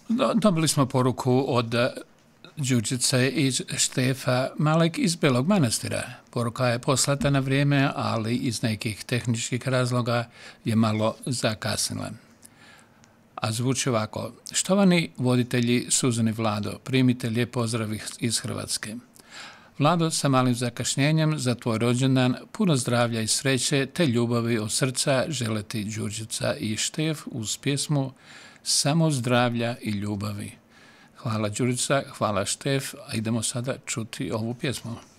Dobili smo poruku od Đurđice i Štefa Malek iz Belog Manastira. Poruka je poslata na vrijeme, ali iz nekih tehničkih razloga je malo zakasnila. A zvuči ovako. Štovani voditelji Suzani Vlado, primite lijep pozdrav iz Hrvatske. Vlado, sa malim zakašnjenjem za tvoj rođendan, puno zdravlja i sreće te ljubavi od srca žele ti Đurđica i Štef uz pjesmu Samo zdravlja i ljubavi. Hvala Đurđica, hvala Štef, a idemo sada čuti ovu pjesmu.